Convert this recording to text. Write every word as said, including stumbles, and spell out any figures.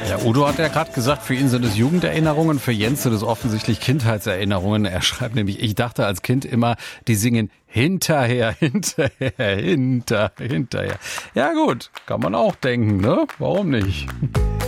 Ja, Udo hat ja gerade gesagt, für ihn sind es Jugenderinnerungen, für Jens sind es offensichtlich Kindheitserinnerungen. Er schreibt nämlich, ich dachte als Kind immer, die singen hinterher, hinterher, hinter, hinterher. Ja gut, kann man auch denken, ne? Warum nicht?